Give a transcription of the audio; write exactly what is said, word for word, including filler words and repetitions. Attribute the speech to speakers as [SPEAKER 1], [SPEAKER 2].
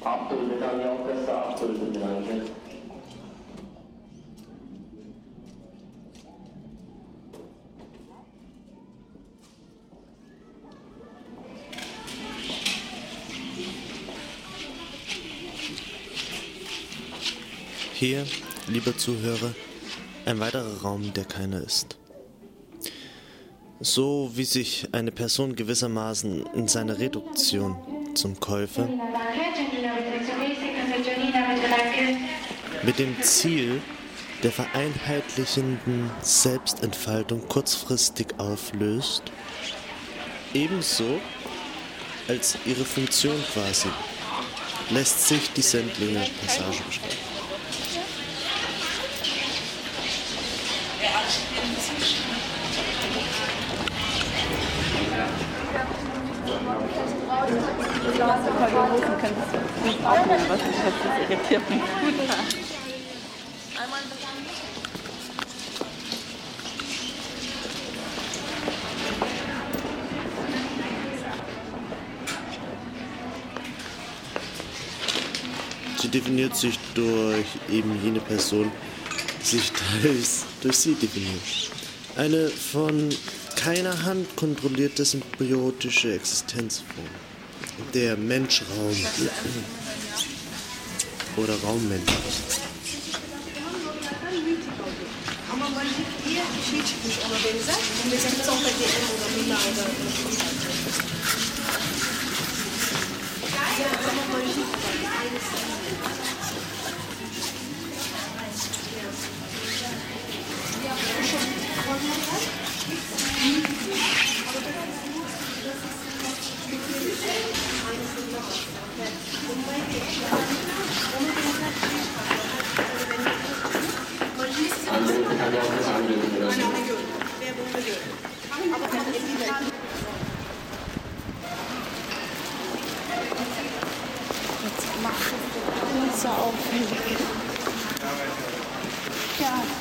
[SPEAKER 1] Abdülbedal Yalkası, Abdülbedal.
[SPEAKER 2] Hier, lieber Zuhörer, ein weiterer Raum, der keiner ist. So wie sich eine Person gewissermaßen in seiner Reduktion zum Käufer mit dem Ziel der vereinheitlichenden Selbstentfaltung kurzfristig auflöst, ebenso als ihre Funktion quasi, lässt sich die Sendlinger Passage beschreiben.
[SPEAKER 3] Hosen könntest du nicht aufnehmen, was mich das irritiert mich.
[SPEAKER 2] Sie definiert sich durch eben jene Person, die sich teils durch sie definiert. Eine von keiner Hand kontrollierte symbiotische Existenzform. Der Menschraum oder Raummensch.
[SPEAKER 3] Jetzt macht es so auffällig. Ja.